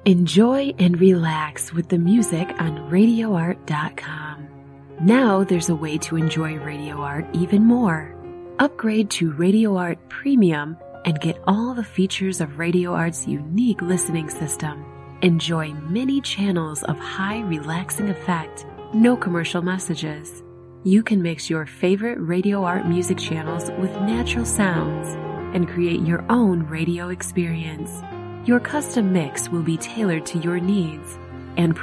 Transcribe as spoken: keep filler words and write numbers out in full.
Enjoy and relax with the music on radio art dot com. Now there's a way to enjoy Radio Art even more. Upgrade to Radio Art Premium and get all the features of Radio Art's unique listening system. Enjoy many channels of high relaxing effect, no commercial messages. You can mix your favorite Radio Art music channels with natural sounds and create your own radio experience. Your custom mix will be tailored to your needs and